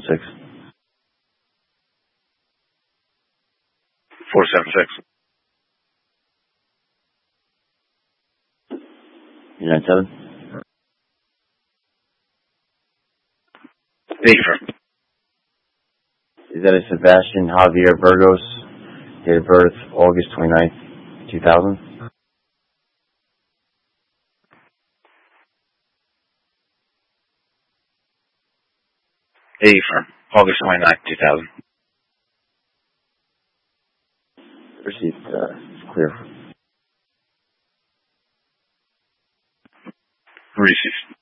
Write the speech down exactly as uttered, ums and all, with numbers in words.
six. four seven six. three nine seven. Affirm. Is that a Sebastian Javier Burgos, date of birth August twenty-ninth, two thousand? Affirm. August twenty-ninth, two thousand. Received. Uh, clear. Received.